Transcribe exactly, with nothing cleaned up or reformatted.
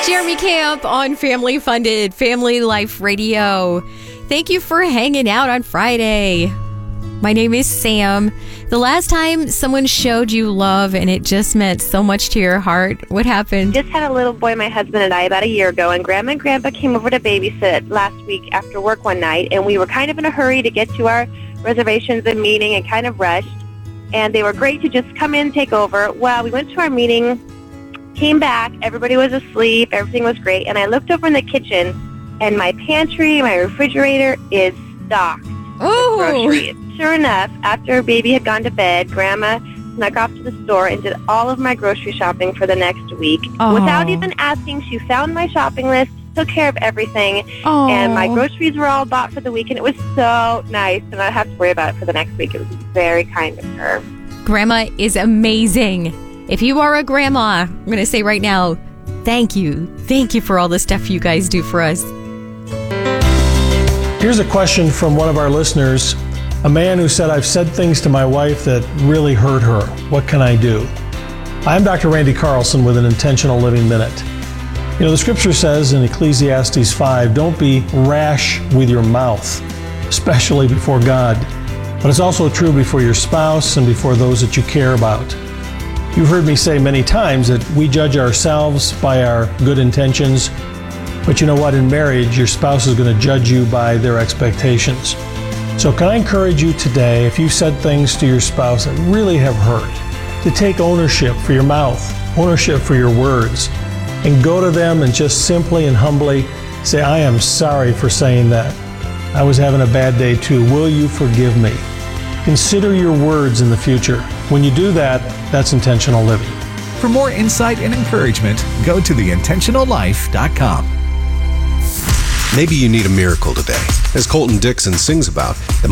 Jeremy Camp on Family Funded Family Life Radio. Thank you for hanging out on Friday. My name is Sam. The last time someone showed you love and it just meant so much to your heart, what happened? Just had a little boy, my husband and I, about a year ago, and Grandma and Grandpa came over to babysit last week after work one night, and we were kind of in a hurry to get to our reservations and meeting and kind of rushed, and they were great to just come in and take over. Well, we went to our meeting, came back, everybody was asleep, everything was great, and I looked over in the kitchen, and my pantry, my refrigerator is stocked with groceries. Sure enough, after baby had gone to bed, Grandma snuck off to the store and did all of my grocery shopping for the next week. Oh. Without even asking, she found my shopping list, took care of everything, Oh. and my groceries were all bought for the week, and it was so nice, and I don't have to worry about it for the next week. It was very kind of her. Grandma is amazing. If you are a grandma, I'm going to say right now, thank you. Thank you for all the stuff you guys do for us. Here's a question from one of our listeners. A man who said, I've said things to my wife that really hurt her. What can I do? I'm Doctor Randy Carlson with an Intentional Living Minute. You know, the scripture says in Ecclesiastes five, don't be rash with your mouth, especially before God. But it's also true before your spouse and before those that you care about. You've heard me say many times that we judge ourselves by our good intentions. But you know what? In marriage, your spouse is going to judge you by their expectations. So can I encourage you today, if you said things to your spouse that really have hurt, to take ownership for your mouth, ownership for your words, and go to them and just simply and humbly say, I am sorry for saying that. I was having a bad day too. Will you forgive me? Consider your words in the future. When you do that, that's intentional living. For more insight and encouragement, go to the intentional life dot com. Maybe you need a miracle today. As Colton Dixon sings about, the